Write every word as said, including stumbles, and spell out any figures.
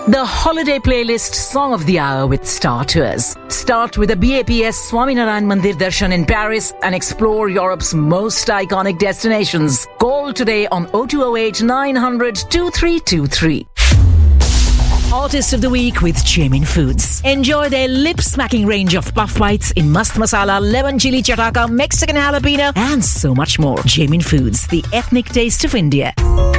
The holiday playlist Song of the Hour with Star Tours. Start with the B A P S Swaminarayan Mandir Darshan in Paris and explore Europe's most iconic destinations. Call today on oh two oh eight, nine hundred, two three two three. Artist of the Week with Jamin Foods. Enjoy their lip-smacking range of puff bites in mast masala, lemon chili chataka, Mexican jalapeno and so much more. Jamin Foods, the ethnic taste of India.